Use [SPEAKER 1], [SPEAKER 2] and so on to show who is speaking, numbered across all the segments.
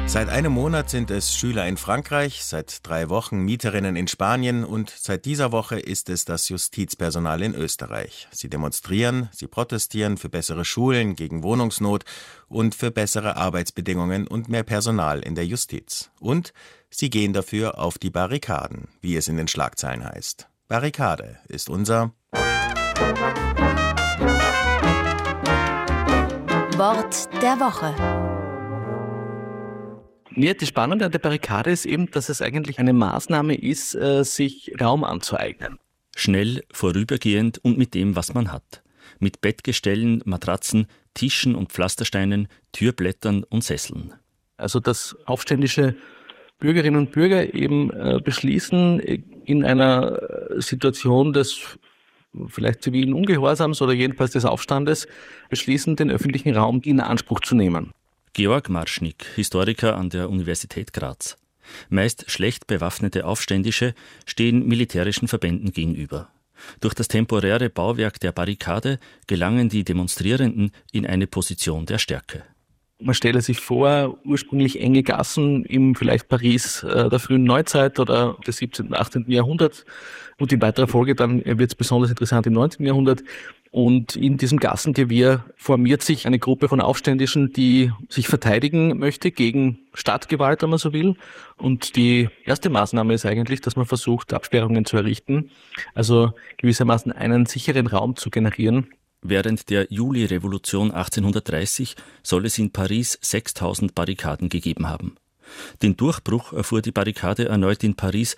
[SPEAKER 1] Seit einem Monat sind es Schüler in Frankreich, seit 3 Wochen Mieterinnen in Spanien und seit dieser Woche ist es das Justizpersonal in Österreich. Sie demonstrieren, sie protestieren für bessere Schulen, gegen Wohnungsnot und für bessere Arbeitsbedingungen und mehr Personal in der Justiz. Und sie gehen dafür auf die Barrikaden, wie es in den Schlagzeilen heißt. Barrikade ist unser
[SPEAKER 2] Wort der Woche.
[SPEAKER 3] Ja, das Spannende an der Barrikade ist eben, dass es eigentlich eine Maßnahme ist, sich Raum anzueignen.
[SPEAKER 4] Schnell, vorübergehend und mit dem, was man hat. Mit Bettgestellen, Matratzen, Tischen und Pflastersteinen, Türblättern und Sesseln.
[SPEAKER 3] Also dass aufständische Bürgerinnen und Bürger eben beschließen, in einer Situation des vielleicht zivilen Ungehorsams oder jedenfalls des Aufstandes, beschließen, den öffentlichen Raum in Anspruch zu nehmen.
[SPEAKER 4] Georg Marschnig, Historiker an der Universität Graz. Meist schlecht bewaffnete Aufständische stehen militärischen Verbänden gegenüber. Durch das temporäre Bauwerk der Barrikade gelangen die Demonstrierenden in eine Position der Stärke.
[SPEAKER 3] Man stelle sich vor, ursprünglich enge Gassen im vielleicht Paris der frühen Neuzeit oder des 17. und 18. Jahrhunderts und in weiterer Folge dann wird es besonders interessant im 19. Jahrhundert. Und in diesem Gassengewirr formiert sich eine Gruppe von Aufständischen, die sich verteidigen möchte gegen Stadtgewalt, wenn man so will. Und die erste Maßnahme ist eigentlich, dass man versucht, Absperrungen zu errichten, also gewissermaßen einen sicheren Raum zu generieren.
[SPEAKER 4] Während der Juli-Revolution 1830 soll es in Paris 6000 Barrikaden gegeben haben. Den Durchbruch erfuhr die Barrikade erneut in Paris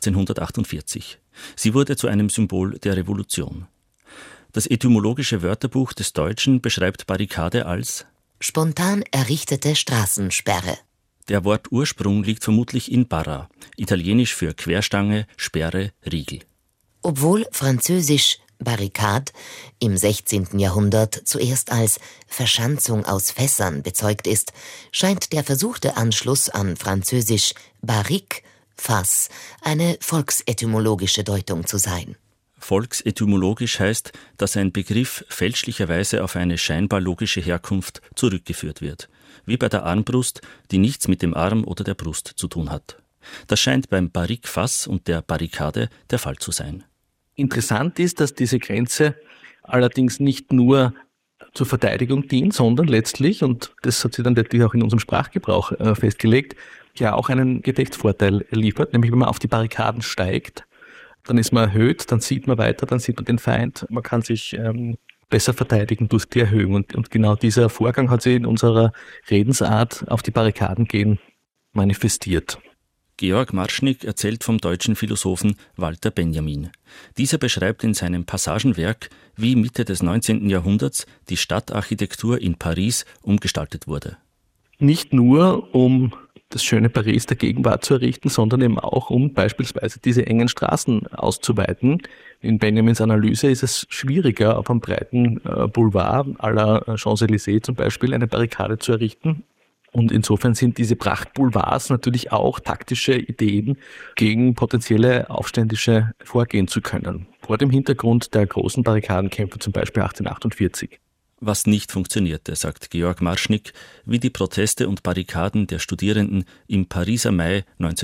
[SPEAKER 4] 1848. Sie wurde zu einem Symbol der Revolution. Das etymologische Wörterbuch des Deutschen beschreibt Barrikade als
[SPEAKER 2] spontan errichtete Straßensperre.
[SPEAKER 4] Der Wortursprung liegt vermutlich in barra, italienisch für Querstange, Sperre, Riegel.
[SPEAKER 2] Obwohl französisch Barrikade im 16. Jahrhundert zuerst als Verschanzung aus Fässern bezeugt ist, scheint der versuchte Anschluss an französisch Barrique, Fass, eine volksetymologische Deutung zu sein.
[SPEAKER 4] Volksetymologisch heißt, dass ein Begriff fälschlicherweise auf eine scheinbar logische Herkunft zurückgeführt wird, wie bei der Armbrust, die nichts mit dem Arm oder der Brust zu tun hat. Das scheint beim Barrique-Fass und der Barrikade der Fall zu sein.
[SPEAKER 3] Interessant ist, dass diese Grenze allerdings nicht nur zur Verteidigung dient, sondern letztlich, und das hat sie dann natürlich auch in unserem Sprachgebrauch festgelegt, ja auch einen Gedächtvorteil liefert, nämlich wenn man auf die Barrikaden steigt, dann ist man erhöht, dann sieht man weiter, dann sieht man den Feind, man kann sich besser verteidigen durch die Erhöhung. Und genau dieser Vorgang hat sich in unserer Redensart auf die Barrikaden gehen manifestiert.
[SPEAKER 4] Georg Marschnig erzählt vom deutschen Philosophen Walter Benjamin. Dieser beschreibt in seinem Passagenwerk, wie Mitte des 19. Jahrhunderts die Stadtarchitektur in Paris umgestaltet wurde.
[SPEAKER 3] Nicht nur, um das schöne Paris der Gegenwart zu errichten, sondern eben auch, um beispielsweise diese engen Straßen auszuweiten. In Benjamins Analyse ist es schwieriger, auf einem breiten Boulevard à la Champs-Élysées zum Beispiel eine Barrikade zu errichten. Und insofern sind diese Prachtboulevards natürlich auch taktische Ideen, gegen potenzielle Aufständische vorgehen zu können. Vor dem Hintergrund der großen Barrikadenkämpfe, zum Beispiel 1848.
[SPEAKER 4] Was nicht funktionierte, sagt Georg Marschnig, wie die Proteste und Barrikaden der Studierenden im Pariser Mai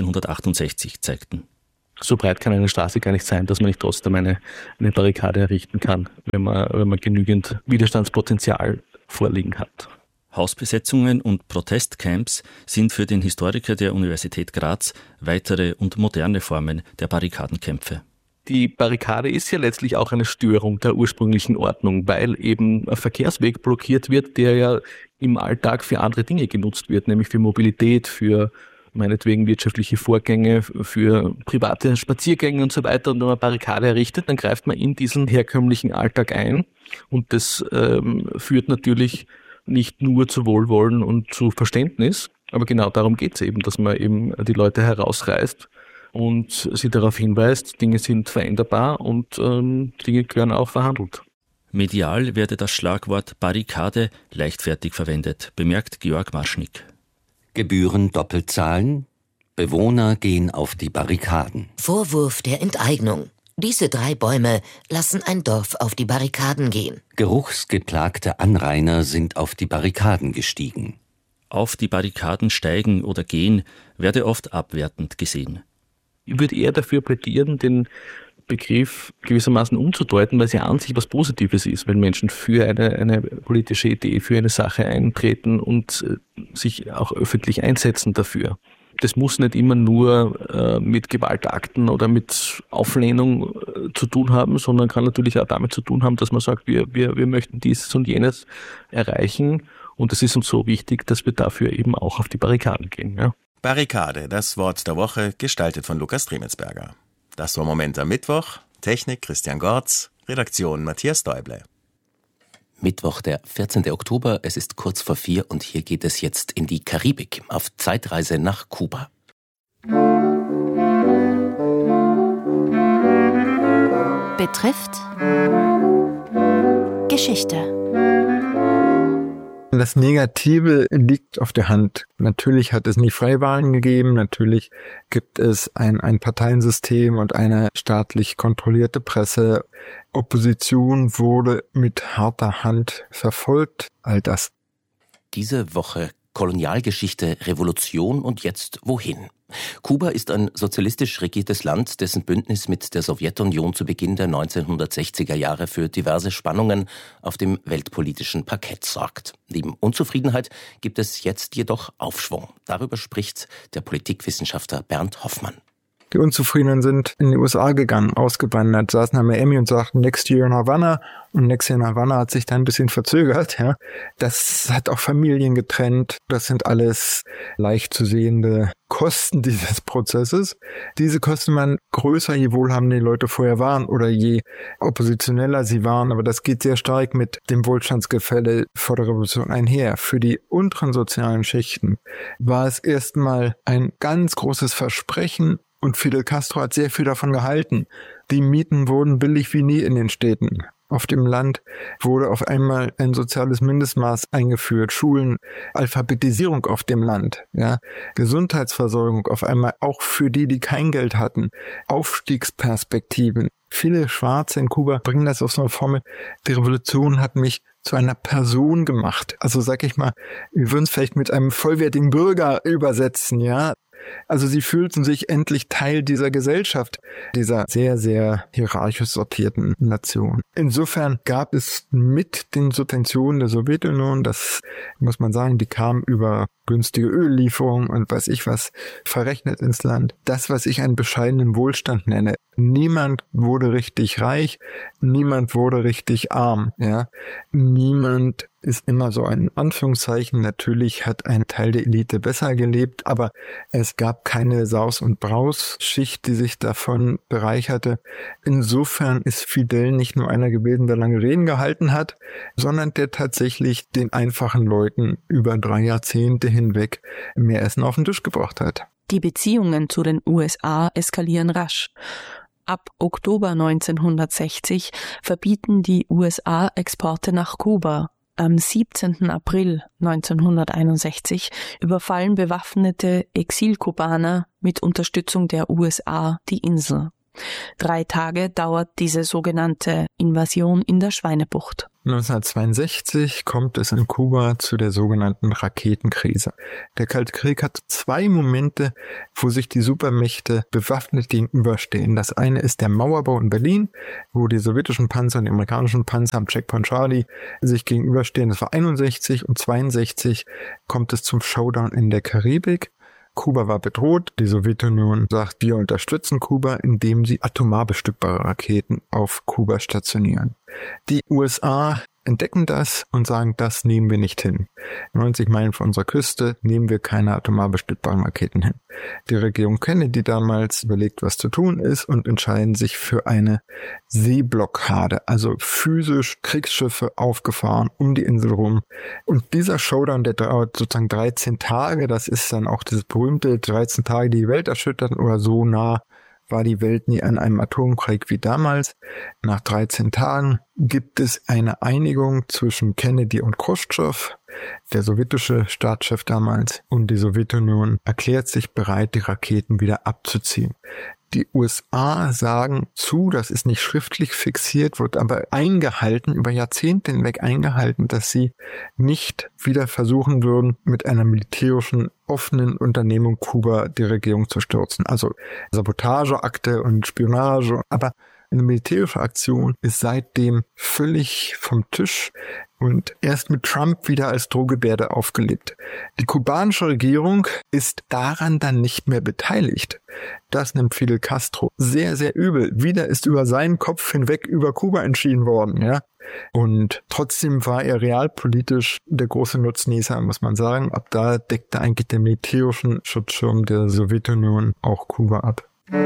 [SPEAKER 4] 1968 zeigten.
[SPEAKER 3] So breit kann eine Straße gar nicht sein, dass man nicht trotzdem eine Barrikade errichten kann, wenn man genügend Widerstandspotenzial vorliegen hat.
[SPEAKER 4] Hausbesetzungen und Protestcamps sind für den Historiker der Universität Graz weitere und moderne Formen der Barrikadenkämpfe.
[SPEAKER 3] Die Barrikade ist ja letztlich auch eine Störung der ursprünglichen Ordnung, weil eben ein Verkehrsweg blockiert wird, der ja im Alltag für andere Dinge genutzt wird, nämlich für Mobilität, für meinetwegen wirtschaftliche Vorgänge, für private Spaziergänge und so weiter. Und wenn man Barrikade errichtet, dann greift man in diesen herkömmlichen Alltag ein. Und das führt natürlich nicht nur zu Wohlwollen und zu Verständnis, aber genau darum geht es eben, dass man eben die Leute herausreißt und sie darauf hinweist, Dinge sind veränderbar und Dinge gehören auch verhandelt.
[SPEAKER 4] Medial werde das Schlagwort Barrikade leichtfertig verwendet, bemerkt Georg Marschnig.
[SPEAKER 5] Gebühren doppelt zahlen, Bewohner gehen auf die Barrikaden.
[SPEAKER 2] Vorwurf der Enteignung. Diese 3 Bäume lassen ein Dorf auf die Barrikaden gehen.
[SPEAKER 5] Geruchsgeplagte Anrainer sind auf die Barrikaden gestiegen.
[SPEAKER 4] auf die Barrikaden steigen oder gehen werde oft abwertend gesehen.
[SPEAKER 3] Ich würde eher dafür plädieren, den Begriff gewissermaßen umzudeuten, weil es ja an sich was Positives ist, wenn Menschen für eine politische Idee, für eine Sache eintreten und sich auch öffentlich einsetzen dafür. Das muss nicht immer nur mit Gewaltakten oder mit Auflehnung zu tun haben, sondern kann natürlich auch damit zu tun haben, dass man sagt, wir möchten dieses und jenes erreichen und es ist uns so wichtig, dass wir dafür eben auch auf die Barrikaden gehen. Ja.
[SPEAKER 1] Barrikade, das Wort der Woche, gestaltet von Lukas Tremelsberger. Das war Moment am Mittwoch. Technik Christian Gorz, Redaktion Matthias Däuble.
[SPEAKER 5] Mittwoch, der 14. Oktober, es ist kurz vor 4 und hier geht es jetzt in die Karibik, auf Zeitreise nach Kuba.
[SPEAKER 6] Betrifft Geschichte.
[SPEAKER 7] Das Negative liegt auf der Hand. Natürlich hat es nie Freiwahlen gegeben, natürlich gibt es ein Parteiensystem und eine staatlich kontrollierte Presse. Opposition wurde mit harter Hand verfolgt, all das.
[SPEAKER 5] Diese Woche Kolonialgeschichte, Revolution und jetzt wohin? Kuba ist ein sozialistisch regiertes Land, dessen Bündnis mit der Sowjetunion zu Beginn der 1960er Jahre für diverse Spannungen auf dem weltpolitischen Parkett sorgt. Neben Unzufriedenheit gibt es jetzt jedoch Aufschwung. Darüber spricht der Politikwissenschaftler Bernd Hoffmann.
[SPEAKER 7] Die Unzufriedenen sind in die USA gegangen, ausgewandert, saßen in Miami und sagten Next Year in Havana. Und Next Year in Havana hat sich dann ein bisschen verzögert. Ja. Das hat auch Familien getrennt. Das sind alles leicht zu sehende Kosten dieses Prozesses. Diese Kosten waren größer, je wohlhabender die Leute vorher waren oder je oppositioneller sie waren. Aber das geht sehr stark mit dem Wohlstandsgefälle vor der Revolution einher. Für die unteren sozialen Schichten war es erstmal ein ganz großes Versprechen. Und Fidel Castro hat sehr viel davon gehalten. Die Mieten wurden billig wie nie in den Städten. Auf dem Land wurde auf einmal ein soziales Mindestmaß eingeführt, Schulen, Alphabetisierung auf dem Land, ja, Gesundheitsversorgung auf einmal auch für die kein Geld hatten, Aufstiegsperspektiven. Viele Schwarze in Kuba bringen das auf so eine Formel, die Revolution hat mich zu einer Person gemacht. Also sag ich mal, wir würden es vielleicht mit einem vollwertigen Bürger übersetzen, ja. Also sie fühlten sich endlich Teil dieser Gesellschaft, dieser sehr, sehr hierarchisch sortierten Nation. Insofern gab es mit den Subventionen der Sowjetunion, das muss man sagen, die kamen über günstige Öllieferungen und weiß ich was, verrechnet ins Land. Das, was ich einen bescheidenen Wohlstand nenne. Niemand wurde richtig reich, niemand wurde richtig arm, ja. Niemand ist immer so ein Anführungszeichen. Natürlich hat ein Teil der Elite besser gelebt, aber es gab keine Saus- und Braus-Schicht, die sich davon bereicherte. Insofern ist Fidel nicht nur einer gewesen, der lange Reden gehalten hat, sondern der tatsächlich den einfachen Leuten über 3 Jahrzehnte hinweg mehr Essen auf den Tisch gebracht hat.
[SPEAKER 6] Die Beziehungen zu den USA eskalieren rasch. Ab Oktober 1960 verbieten die USA Exporte nach Kuba. Am 17. April 1961 überfallen bewaffnete Exilkubaner mit Unterstützung der USA die Insel. 3 Tage dauert diese sogenannte Invasion in der Schweinebucht.
[SPEAKER 7] 1962 kommt es in Kuba zu der sogenannten Raketenkrise. Der Kalte Krieg hat 2 Momente, wo sich die Supermächte bewaffnet gegenüberstehen. Das eine ist der Mauerbau in Berlin, wo die sowjetischen Panzer und die amerikanischen Panzer am Checkpoint Charlie sich gegenüberstehen. Das war 61 und 62 kommt es zum Showdown in der Karibik. Kuba war bedroht. Die Sowjetunion sagt, wir unterstützen Kuba, indem sie atomar bestückbare Raketen auf Kuba stationieren. Die USA entdecken das und sagen, das nehmen wir nicht hin. 90 Meilen von unserer Küste nehmen wir keine atomar bestückbaren Raketen hin. Die Regierung Kennedy damals überlegt, was zu tun ist und entscheiden sich für eine Seeblockade, also physisch Kriegsschiffe aufgefahren um die Insel rum. Und dieser Showdown, der dauert sozusagen 13 Tage, das ist dann auch dieses berühmte 13 Tage, die die Welt erschütterten oder so nah war die Welt nie an einem Atomkrieg wie damals. Nach 13 Tagen gibt es eine Einigung zwischen Kennedy und Chruschtschow, der sowjetische Staatschef damals, und die Sowjetunion erklärt sich bereit, die Raketen wieder abzuziehen. Die USA sagen zu, das ist nicht schriftlich fixiert, wird aber eingehalten, über Jahrzehnte hinweg eingehalten, dass sie nicht wieder versuchen würden, mit einer militärischen offenen Unternehmung Kuba die Regierung zu stürzen. Also Sabotageakte und Spionage, aber eine militärische Aktion ist seitdem völlig vom Tisch und erst mit Trump wieder als Drohgebärde aufgelebt. Die kubanische Regierung ist daran dann nicht mehr beteiligt. Das nimmt Fidel Castro sehr, sehr übel. Wieder ist über seinen Kopf hinweg über Kuba entschieden worden, ja. Und trotzdem war er realpolitisch der große Nutznießer, muss man sagen. Ab da deckte eigentlich der militärische Schutzschirm der Sowjetunion auch Kuba ab.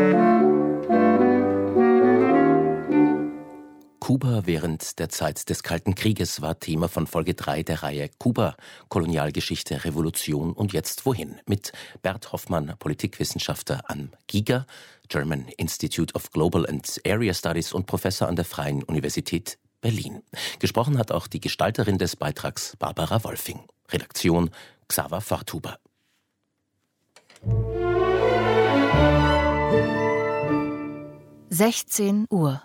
[SPEAKER 5] Kuba während der Zeit des Kalten Krieges war Thema von Folge 3 der Reihe Kuba, Kolonialgeschichte, Revolution und jetzt wohin? Mit Bert Hoffmann, Politikwissenschaftler am GIGA, German Institute of Global and Area Studies und Professor an der Freien Universität Berlin. Gesprochen hat auch die Gestalterin des Beitrags Barbara Wolfing. Redaktion Xaver Forthuber.
[SPEAKER 8] Uhr.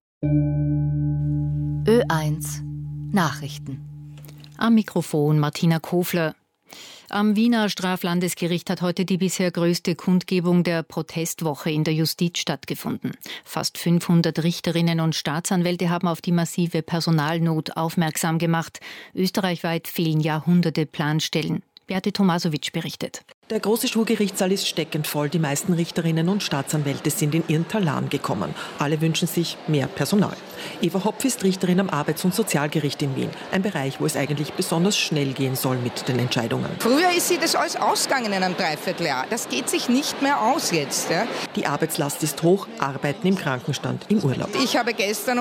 [SPEAKER 8] Ö1 Nachrichten. Am Mikrofon Martina Kofler. Am Wiener Straflandesgericht hat heute die bisher größte Kundgebung der Protestwoche in der Justiz stattgefunden. Fast 500 Richterinnen und Staatsanwälte haben auf die massive Personalnot aufmerksam gemacht. Österreichweit fehlen Jahrhunderte Planstellen. Beate Tomasowitsch berichtet.
[SPEAKER 9] Der große Schwurgerichtssaal ist steckend voll. Die meisten Richterinnen und Staatsanwälte sind in ihren Talan gekommen. Alle wünschen sich mehr Personal. Eva Hopf ist Richterin am Arbeits- und Sozialgericht in Wien. Ein Bereich, wo es eigentlich besonders schnell gehen soll mit den Entscheidungen.
[SPEAKER 10] Früher ist sie das alles ausgegangen in einem Dreivierteljahr. Das geht sich nicht mehr aus jetzt. Ja?
[SPEAKER 9] Die Arbeitslast ist hoch, Arbeiten im Krankenstand, im Urlaub.
[SPEAKER 10] Ich habe gestern um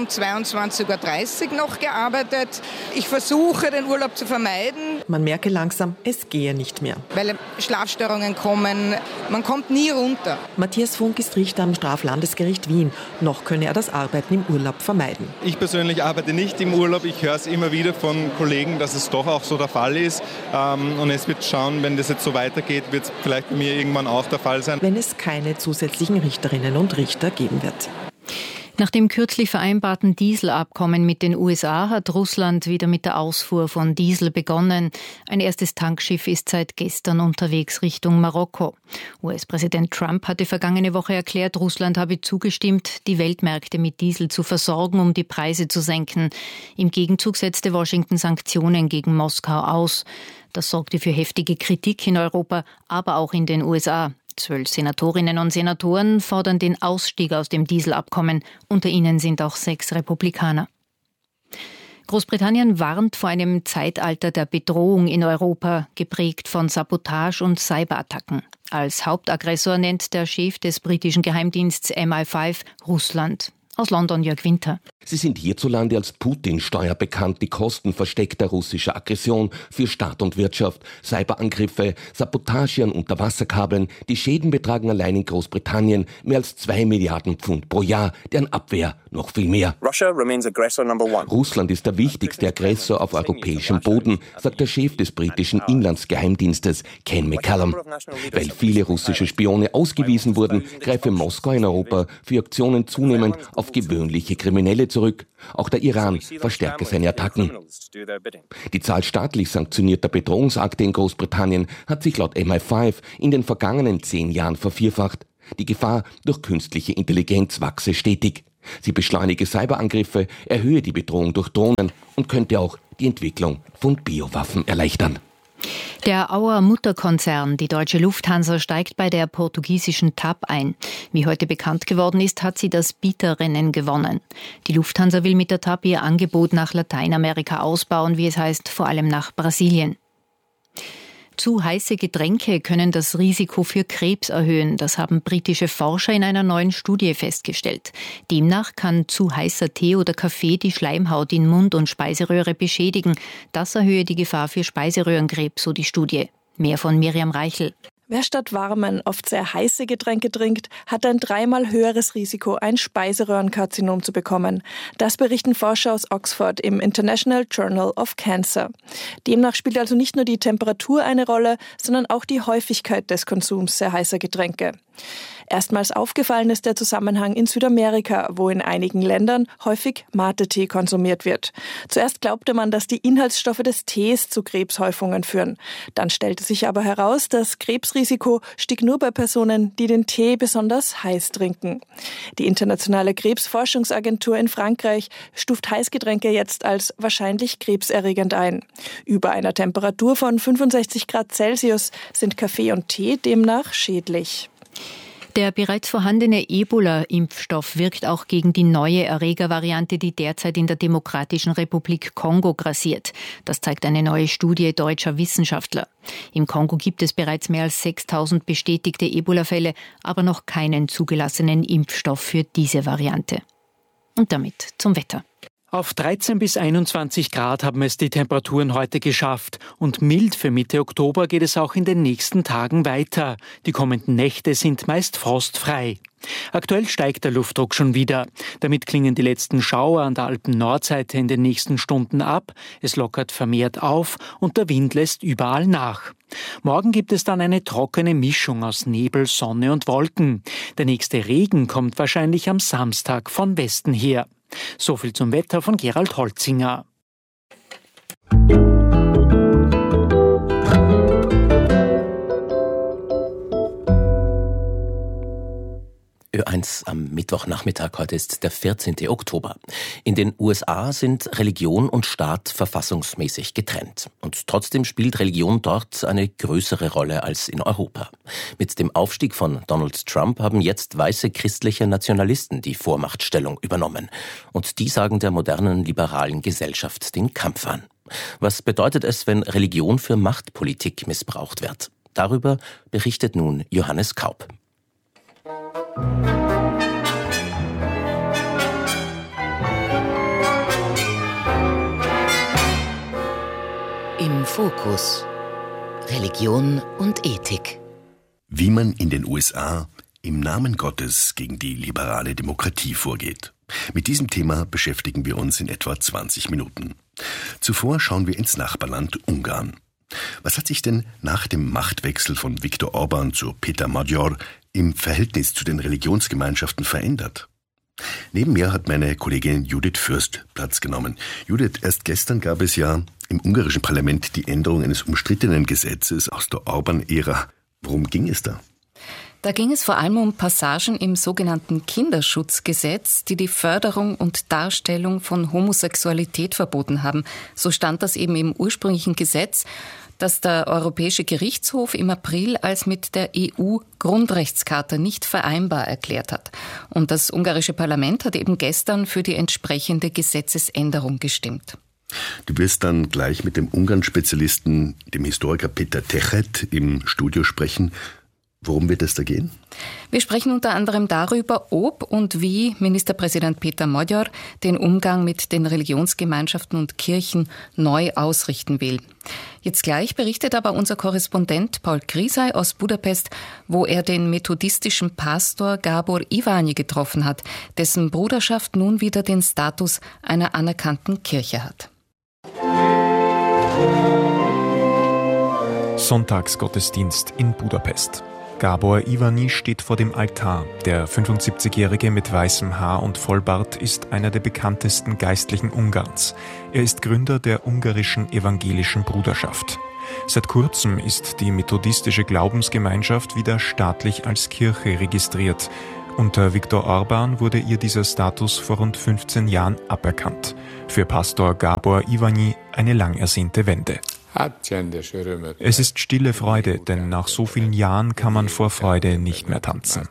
[SPEAKER 10] 22.30 Uhr noch gearbeitet. Ich versuche, den Urlaub zu vermeiden.
[SPEAKER 9] Man merke langsam, es gehe nicht mehr.
[SPEAKER 10] Weil Schlafstörungen kommen, man kommt nie runter.
[SPEAKER 9] Matthias Funk ist Richter am Straflandesgericht Wien. Noch könne er das Arbeiten im Urlaub vermeiden.
[SPEAKER 11] Ich persönlich arbeite nicht im Urlaub. Ich höre es immer wieder von Kollegen, dass es doch auch so der Fall ist. Und es wird schauen, wenn das jetzt so weitergeht, wird es vielleicht bei mir irgendwann auch der Fall sein.
[SPEAKER 9] Wenn es keine zusätzlichen Richterinnen und Richter geben wird.
[SPEAKER 8] Nach dem kürzlich vereinbarten Dieselabkommen mit den USA hat Russland wieder mit der Ausfuhr von Diesel begonnen. Ein erstes Tankschiff ist seit gestern unterwegs Richtung Marokko. US-Präsident Trump hatte vergangene Woche erklärt, Russland habe zugestimmt, die Weltmärkte mit Diesel zu versorgen, um die Preise zu senken. Im Gegenzug setzte Washington Sanktionen gegen Moskau aus. Das sorgte für heftige Kritik in Europa, aber auch in den USA. 12 Senatorinnen und Senatoren fordern den Ausstieg aus dem Dieselabkommen. Unter ihnen sind auch 6 Republikaner. Großbritannien warnt vor einem Zeitalter der Bedrohung in Europa, geprägt von Sabotage und Cyberattacken. Als Hauptaggressor nennt der Chef des britischen Geheimdienstes MI5 Russland. Aus London Jörg Winter.
[SPEAKER 12] Sie sind hierzulande als Putin-Steuer bekannt, die Kosten versteckter russischer Aggression für Staat und Wirtschaft, Cyberangriffe, Sabotage an Unterwasserkabeln. Die Schäden betragen allein in Großbritannien mehr als 2 Milliarden Pfund pro Jahr, deren Abwehr noch viel mehr. Russland ist der wichtigste Aggressor auf europäischem Boden, sagt der Chef des britischen Inlandsgeheimdienstes, Ken McCallum. Weil viele russische Spione ausgewiesen wurden, greife Moskau in Europa für Aktionen zunehmend auf gewöhnliche Kriminelle zurück. Auch der Iran verstärke seine Attacken. Die Zahl staatlich sanktionierter Bedrohungsakte in Großbritannien hat sich laut MI5 in den vergangenen 10 Jahren vervierfacht. Die Gefahr durch künstliche Intelligenz wachse stetig. Sie beschleunige Cyberangriffe, erhöhe die Bedrohung durch Drohnen und könnte auch die Entwicklung von Biowaffen erleichtern.
[SPEAKER 8] Der Auer Mutterkonzern, die deutsche Lufthansa, steigt bei der portugiesischen TAP ein. Wie heute bekannt geworden ist, hat sie das Bieterrennen gewonnen. Die Lufthansa will mit der TAP ihr Angebot nach Lateinamerika ausbauen, wie es heißt, vor allem nach Brasilien. Zu heiße Getränke können das Risiko für Krebs erhöhen. Das haben britische Forscher in einer neuen Studie festgestellt. Demnach kann zu heißer Tee oder Kaffee die Schleimhaut in Mund- und Speiseröhre beschädigen. Das erhöhe die Gefahr für Speiseröhrenkrebs, so die Studie. Mehr von Miriam Reichel.
[SPEAKER 13] Wer statt warmen, oft sehr heiße Getränke trinkt, hat ein 3-mal höheres Risiko, ein Speiseröhrenkarzinom zu bekommen. Das berichten Forscher aus Oxford im International Journal of Cancer. Demnach spielt also nicht nur die Temperatur eine Rolle, sondern auch die Häufigkeit des Konsums sehr heißer Getränke. Erstmals aufgefallen ist der Zusammenhang in Südamerika, wo in einigen Ländern häufig Mate-Tee konsumiert wird. Zuerst glaubte man, dass die Inhaltsstoffe des Tees zu Krebshäufungen führen. Dann stellte sich aber heraus, das Krebsrisiko stieg nur bei Personen, die den Tee besonders heiß trinken. Die Internationale Krebsforschungsagentur in Frankreich stuft Heißgetränke jetzt als wahrscheinlich krebserregend ein. Über einer Temperatur von 65 Grad Celsius sind Kaffee und Tee demnach schädlich.
[SPEAKER 8] Der bereits vorhandene Ebola-Impfstoff wirkt auch gegen die neue Erregervariante, die derzeit in der Demokratischen Republik Kongo grassiert. Das zeigt eine neue Studie deutscher Wissenschaftler. Im Kongo gibt es bereits mehr als 6.000 bestätigte Ebola-Fälle, aber noch keinen zugelassenen Impfstoff für diese Variante. Und damit zum Wetter.
[SPEAKER 14] Auf 13 bis 21 Grad haben es die Temperaturen heute geschafft. Und mild für Mitte Oktober geht es auch in den nächsten Tagen weiter. Die kommenden Nächte sind meist frostfrei. Aktuell steigt der Luftdruck schon wieder. Damit klingen die letzten Schauer an der Alpen-Nordseite in den nächsten Stunden ab. Es lockert vermehrt auf und der Wind lässt überall nach. Morgen gibt es dann eine trockene Mischung aus Nebel, Sonne und Wolken. Der nächste Regen kommt wahrscheinlich am Samstag von Westen her. So viel zum Wetter von Gerald Holzinger.
[SPEAKER 5] Ö1 am Mittwochnachmittag. Heute ist der 14. Oktober. In den USA sind Religion und Staat verfassungsmäßig getrennt. Und trotzdem spielt Religion dort eine größere Rolle als in Europa. Mit dem Aufstieg von Donald Trump haben jetzt weiße christliche Nationalisten die Vormachtstellung übernommen. Und die sagen der modernen liberalen Gesellschaft den Kampf an. Was bedeutet es, wenn Religion für Machtpolitik missbraucht wird? Darüber berichtet nun Johannes Kaup.
[SPEAKER 2] Im Fokus: Religion und Ethik.
[SPEAKER 15] Wie man in den USA im Namen Gottes gegen die liberale Demokratie vorgeht. Mit diesem Thema beschäftigen wir uns in etwa 20 Minuten. Zuvor schauen wir ins Nachbarland Ungarn. Was hat sich denn nach dem Machtwechsel von Viktor Orbán zu Péter Magyar im Verhältnis zu den Religionsgemeinschaften verändert? Neben mir hat meine Kollegin Judith Fürst Platz genommen. Judith, erst gestern gab es ja im ungarischen Parlament die Änderung eines umstrittenen Gesetzes aus der Orbán-Ära. Worum ging es da?
[SPEAKER 16] Da ging es vor allem um Passagen im sogenannten Kinderschutzgesetz, die die Förderung und Darstellung von Homosexualität verboten haben. So stand das eben im ursprünglichen Gesetz, das der Europäische Gerichtshof im April als mit der EU-Grundrechtscharta nicht vereinbar erklärt hat. Und das ungarische Parlament hat eben gestern für die entsprechende Gesetzesänderung gestimmt.
[SPEAKER 15] Du wirst dann gleich mit dem Ungarn-Spezialisten, dem Historiker Peter Techet, im Studio sprechen. Worum wird es da gehen?
[SPEAKER 16] Wir sprechen unter anderem darüber, ob und wie Ministerpräsident Péter Magyar den Umgang mit den Religionsgemeinschaften und Kirchen neu ausrichten will. Jetzt gleich berichtet aber unser Korrespondent Paul Grisay aus Budapest, wo er den methodistischen Pastor Gábor Iványi getroffen hat, dessen Bruderschaft nun wieder den Status einer anerkannten Kirche hat.
[SPEAKER 17] Sonntagsgottesdienst in Budapest. Gábor Iványi steht vor dem Altar. Der 75-Jährige mit weißem Haar und Vollbart ist einer der bekanntesten Geistlichen Ungarns. Er ist Gründer der ungarischen evangelischen Bruderschaft. Seit kurzem ist die methodistische Glaubensgemeinschaft wieder staatlich als Kirche registriert. Unter Viktor Orbán wurde ihr dieser Status vor rund 15 Jahren aberkannt. Für Pastor Gábor Iványi eine lang ersehnte Wende. Es ist stille Freude, denn nach so vielen Jahren kann man vor Freude nicht mehr tanzen.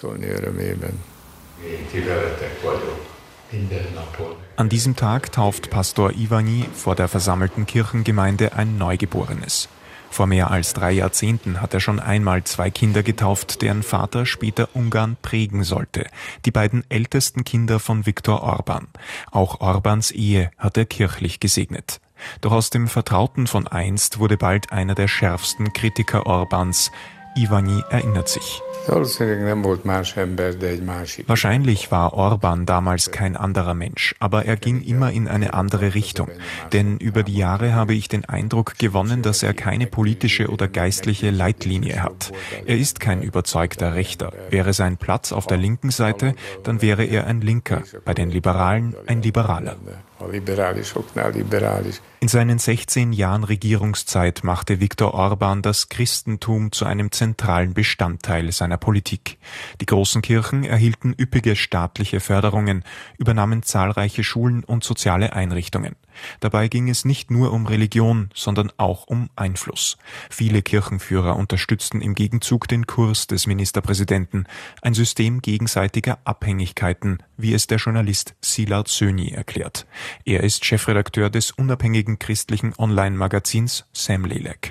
[SPEAKER 17] An diesem Tag tauft Pastor Iványi vor der versammelten Kirchengemeinde ein Neugeborenes. Vor mehr als 3 Jahrzehnten hat er schon einmal 2 Kinder getauft, deren Vater später Ungarn prägen sollte. Die beiden ältesten Kinder von Viktor Orbán. Auch Orbáns Ehe hat er kirchlich gesegnet. Doch aus dem Vertrauten von einst wurde bald einer der schärfsten Kritiker Orbáns. Iványi erinnert sich. Wahrscheinlich war Orbán damals kein anderer Mensch, aber er ging immer in eine andere Richtung. Denn über die Jahre habe ich den Eindruck gewonnen, dass er keine politische oder geistliche Leitlinie hat. Er ist kein überzeugter Rechter. Wäre sein Platz auf der linken Seite, dann wäre er ein Linker, bei den Liberalen ein Liberaler. In seinen 16 Jahren Regierungszeit machte Viktor Orbán das Christentum zu einem zentralen Bestandteil seiner Politik. Die großen Kirchen erhielten üppige staatliche Förderungen, übernahmen zahlreiche Schulen und soziale Einrichtungen. Dabei ging es nicht nur um Religion, sondern auch um Einfluss. Viele Kirchenführer unterstützten im Gegenzug den Kurs des Ministerpräsidenten, ein System gegenseitiger Abhängigkeiten, wie es der Journalist Szilárd Szőny erklärt. Er ist Chefredakteur des unabhängigen christlichen Online-Magazins Szemlélek.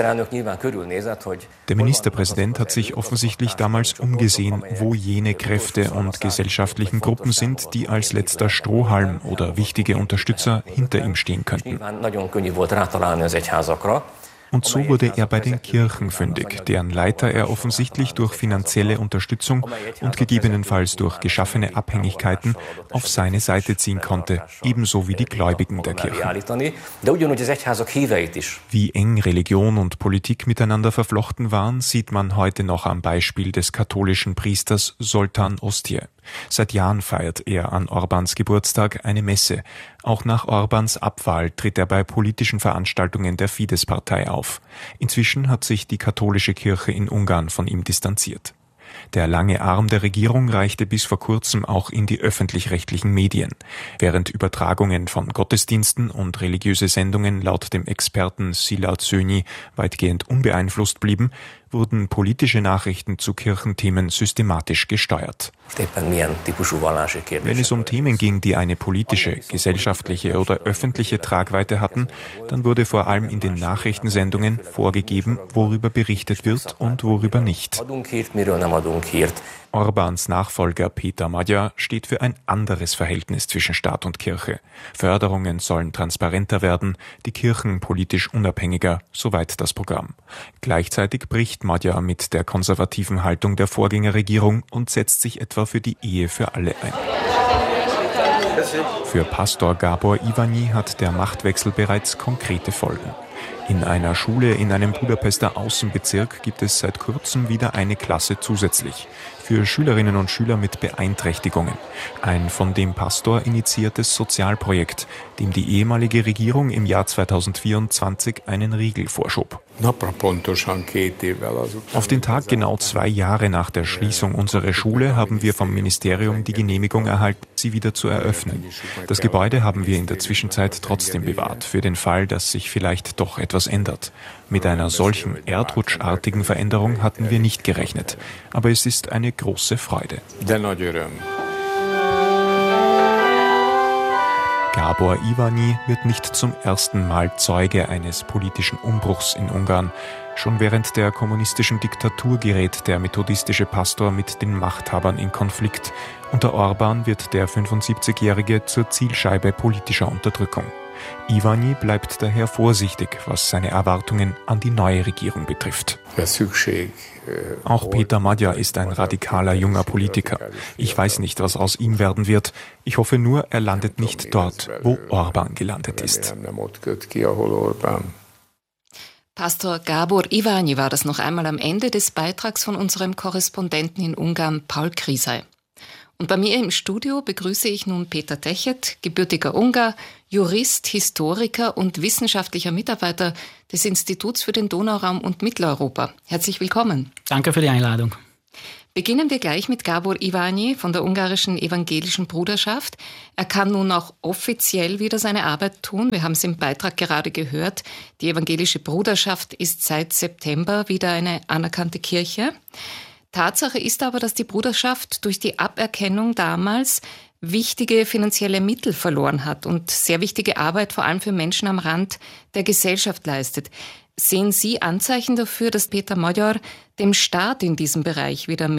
[SPEAKER 17] Der Ministerpräsident hat sich offensichtlich damals umgesehen, wo jene Kräfte und gesellschaftlichen Gruppen sind, die als letzter Strohhalm oder wichtige Unterstützer hinter ihm stehen könnten. Und so wurde er bei den Kirchen fündig, deren Leiter er offensichtlich durch finanzielle Unterstützung und gegebenenfalls durch geschaffene Abhängigkeiten auf seine Seite ziehen konnte, ebenso wie die Gläubigen der Kirchen. Wie eng Religion und Politik miteinander verflochten waren, sieht man heute noch am Beispiel des katholischen Priesters Zoltán Ostje. Seit Jahren feiert er an Orbáns Geburtstag eine Messe. Auch nach Orbáns Abwahl tritt er bei politischen Veranstaltungen der Fidesz-Partei auf. Inzwischen hat sich die katholische Kirche in Ungarn von ihm distanziert. Der lange Arm der Regierung reichte bis vor kurzem auch in die öffentlich-rechtlichen Medien. Während Übertragungen von Gottesdiensten und religiöse Sendungen laut dem Experten Szilárd Szőny weitgehend unbeeinflusst blieben, wurden politische Nachrichten zu Kirchenthemen systematisch gesteuert. Wenn es um Themen ging, die eine politische, gesellschaftliche oder öffentliche Tragweite hatten, dann wurde vor allem in den Nachrichtensendungen vorgegeben, worüber berichtet wird und worüber nicht. Orbáns Nachfolger Péter Magyar steht für ein anderes Verhältnis zwischen Staat und Kirche. Förderungen sollen transparenter werden, die Kirchen politisch unabhängiger, soweit das Programm. Gleichzeitig bricht Magyar mit der konservativen Haltung der Vorgängerregierung und setzt sich etwa für die Ehe für alle ein. Für Pastor Gábor Iványi hat der Machtwechsel bereits konkrete Folgen. In einer Schule in einem Budapester Außenbezirk gibt es seit kurzem wieder eine Klasse zusätzlich. Für Schülerinnen und Schüler mit Beeinträchtigungen. Ein von dem Pastor initiiertes Sozialprojekt, dem die ehemalige Regierung im Jahr 2024 einen Riegel vorschob. Auf den Tag genau 2 Jahre nach der Schließung unserer Schule haben wir vom Ministerium die Genehmigung erhalten, sie wieder zu eröffnen. Das Gebäude haben wir in der Zwischenzeit trotzdem bewahrt, für den Fall, dass sich vielleicht doch etwas ändert. Mit einer solchen erdrutschartigen Veränderung hatten wir nicht gerechnet. Aber es ist eine große Freude. Gábor Iványi wird nicht zum ersten Mal Zeuge eines politischen Umbruchs in Ungarn. Schon während der kommunistischen Diktatur gerät der methodistische Pastor mit den Machthabern in Konflikt. Unter Orbán wird der 75-Jährige zur Zielscheibe politischer Unterdrückung. Iványi bleibt daher vorsichtig, was seine Erwartungen an die neue Regierung betrifft. Auch Péter Magyar ist ein radikaler junger Politiker. Ich weiß nicht, was aus ihm werden wird. Ich hoffe nur, er landet nicht dort, wo Orbán gelandet ist.
[SPEAKER 16] Pastor Gábor Iványi war das noch einmal am Ende des Beitrags von unserem Korrespondenten in Ungarn, Paul Krisay. Und bei mir im Studio begrüße ich nun Peter Techet, gebürtiger Ungar, Jurist, Historiker und wissenschaftlicher Mitarbeiter des Instituts für den Donauraum und Mitteleuropa. Herzlich willkommen.
[SPEAKER 18] Danke für die Einladung.
[SPEAKER 16] Beginnen wir gleich mit Gábor Iványi von der ungarischen evangelischen Bruderschaft. Er kann nun auch offiziell wieder seine Arbeit tun. Wir haben es im Beitrag gerade gehört. Die evangelische Bruderschaft ist seit September wieder eine anerkannte Kirche. Tatsache ist aber, dass die Bruderschaft durch die Aberkennung damals wichtige finanzielle Mittel verloren hat und sehr wichtige Arbeit vor allem für Menschen am Rand der Gesellschaft leistet. Sehen Sie Anzeichen dafür, dass Péter Magyar dem Staat in diesem Bereich wieder mehr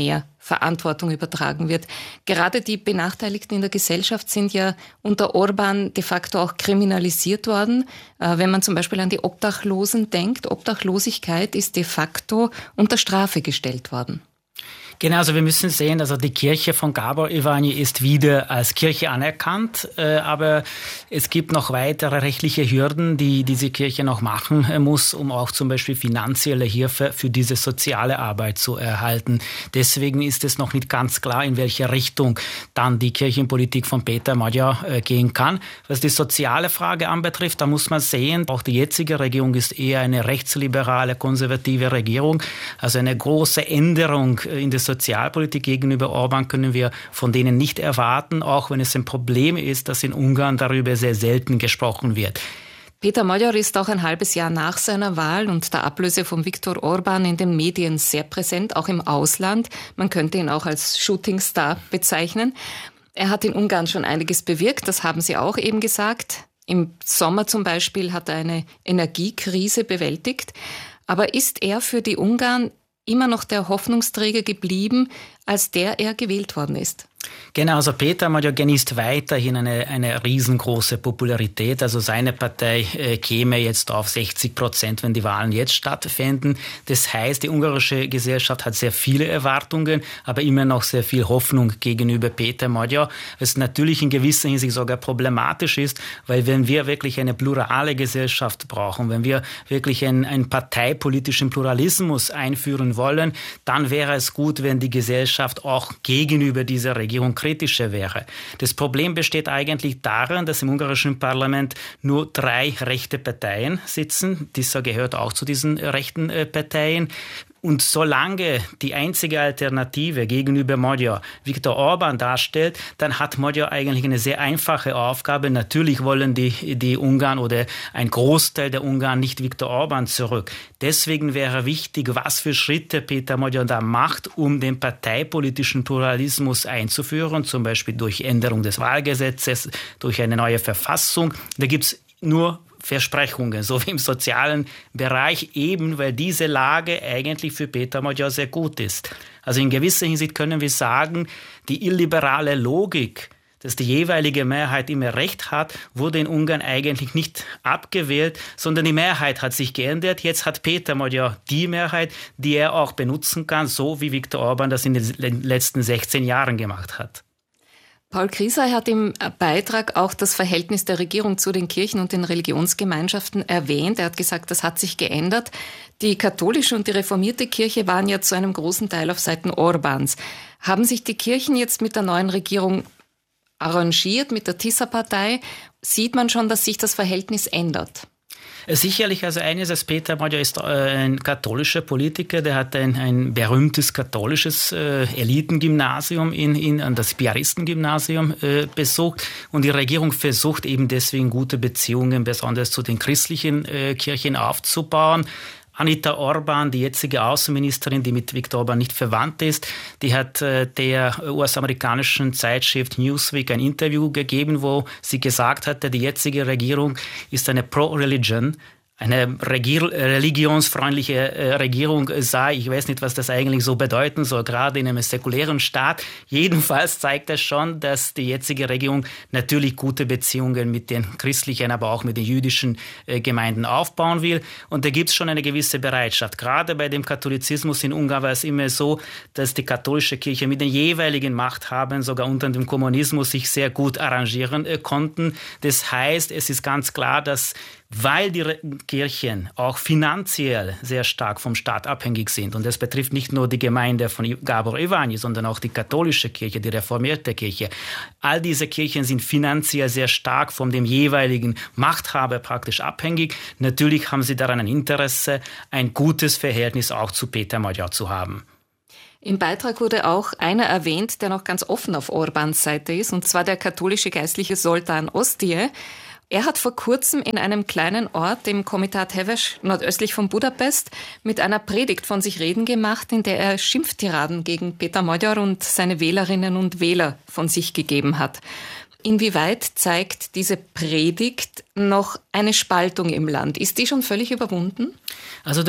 [SPEAKER 16] Verantwortung übertragen wird. Gerade die Benachteiligten in der Gesellschaft sind ja unter Orban de facto auch kriminalisiert worden. Wenn man zum Beispiel an die Obdachlosen denkt, Obdachlosigkeit ist de facto unter Strafe gestellt worden.
[SPEAKER 18] Genau, also wir müssen sehen, also die Kirche von Gábor Iványi ist wieder als Kirche anerkannt, aber es gibt noch weitere rechtliche Hürden, die diese Kirche noch machen muss, um auch zum Beispiel finanzielle Hilfe für diese soziale Arbeit zu erhalten. Deswegen ist es noch nicht ganz klar, in welche Richtung dann die Kirchenpolitik von Péter Magyar gehen kann. Was die soziale Frage anbetrifft, da muss man sehen, auch die jetzige Regierung ist eher eine rechtsliberale, konservative Regierung, also eine große Änderung in der Sozialpolitik gegenüber Orban können wir von denen nicht erwarten, auch wenn es ein Problem ist, dass in Ungarn darüber sehr selten gesprochen wird.
[SPEAKER 16] Péter Magyar ist auch ein halbes Jahr nach seiner Wahl und der Ablöse von Viktor Orban in den Medien sehr präsent, auch im Ausland. Man könnte ihn auch als Shootingstar bezeichnen. Er hat in Ungarn schon einiges bewirkt, das haben Sie auch eben gesagt. Im Sommer zum Beispiel hat er eine Energiekrise bewältigt. Aber ist er für die Ungarn immer noch der Hoffnungsträger geblieben, als der er gewählt worden ist?
[SPEAKER 18] Genau, also Péter Magyar genießt weiterhin eine riesengroße Popularität. Also seine Partei käme jetzt auf 60%, wenn die Wahlen jetzt stattfinden. Das heißt, die ungarische Gesellschaft hat sehr viele Erwartungen, aber immer noch sehr viel Hoffnung gegenüber Péter Magyar, was natürlich in gewisser Hinsicht sogar problematisch ist, weil wenn wir wirklich eine plurale Gesellschaft brauchen, wenn wir wirklich einen parteipolitischen Pluralismus einführen wollen, dann wäre es gut, wenn die Gesellschaft auch gegenüber dieser Regierung kritischer wäre. Das Problem besteht eigentlich darin, dass im ungarischen Parlament nur 3 rechte Parteien sitzen. DISA gehört auch zu diesen rechten Parteien. Und solange die einzige Alternative gegenüber Magyar Viktor Orban darstellt, dann hat Magyar eigentlich eine sehr einfache Aufgabe. Natürlich wollen die Ungarn oder ein Großteil der Ungarn nicht Viktor Orban zurück. Deswegen wäre wichtig, was für Schritte Péter Magyar da macht, um den parteipolitischen Pluralismus einzuführen, zum Beispiel durch Änderung des Wahlgesetzes, durch eine neue Verfassung. Da gibt's nur Versprechungen, so wie im sozialen Bereich, eben weil diese Lage eigentlich für Péter Magyar sehr gut ist. Also in gewisser Hinsicht können wir sagen, die illiberale Logik, dass die jeweilige Mehrheit immer Recht hat, wurde in Ungarn eigentlich nicht abgewählt, sondern die Mehrheit hat sich geändert. Jetzt hat Péter Magyar die Mehrheit, die er auch benutzen kann, so wie Viktor Orban das in den letzten 16 Jahren gemacht hat.
[SPEAKER 16] Paul Krieser hat im Beitrag auch das Verhältnis der Regierung zu den Kirchen und den Religionsgemeinschaften erwähnt. Er hat gesagt, das hat sich geändert. Die katholische und die reformierte Kirche waren ja zu einem großen Teil auf Seiten Orbans. Haben sich die Kirchen jetzt mit der neuen Regierung arrangiert, mit der TISA-Partei? Sieht man schon, dass sich das Verhältnis ändert?
[SPEAKER 18] Sicherlich, also eines ist, Péter Magyar ist ein katholischer Politiker, der hat ein berühmtes katholisches Elitengymnasium an das Piaristengymnasium besucht und die Regierung versucht eben deswegen gute Beziehungen besonders zu den christlichen Kirchen aufzubauen. Anita Orban, die jetzige Außenministerin, die mit Viktor Orban nicht verwandt ist, die hat der US-amerikanischen Zeitschrift Newsweek ein Interview gegeben, wo sie gesagt hatte, die jetzige Regierung ist eine Pro-Religion, eine religionsfreundliche Regierung sei. Ich weiß nicht, was das eigentlich so bedeuten soll, gerade in einem säkulären Staat. Jedenfalls zeigt das schon, dass die jetzige Regierung natürlich gute Beziehungen mit den christlichen, aber auch mit den jüdischen Gemeinden aufbauen will. Und da gibt es schon eine gewisse Bereitschaft. Gerade bei dem Katholizismus in Ungarn war es immer so, dass die katholische Kirche mit den jeweiligen Machthabern, sogar unter dem Kommunismus, sich sehr gut arrangieren konnten. Das heißt, es ist ganz klar, dass weil die Kirchen auch finanziell sehr stark vom Staat abhängig sind. Und das betrifft nicht nur die Gemeinde von Gábor Iványi, sondern auch die katholische Kirche, die reformierte Kirche. All diese Kirchen sind finanziell sehr stark von dem jeweiligen Machthaber praktisch abhängig. Natürlich haben sie daran ein Interesse, ein gutes Verhältnis auch zu Péter Magyar zu haben.
[SPEAKER 16] Im Beitrag wurde auch einer erwähnt, der noch ganz offen auf Orbans Seite ist, und zwar der katholische Geistliche Zoltán Osztie. Er hat vor kurzem in einem kleinen Ort, im Komitat Heves, nordöstlich von Budapest, mit einer Predigt von sich reden gemacht, in der er Schimpftiraden gegen Péter Magyar und seine Wählerinnen und Wähler von sich gegeben hat. Inwieweit zeigt diese Predigt noch eine Spaltung im Land? Ist die schon völlig überwunden?
[SPEAKER 18] Also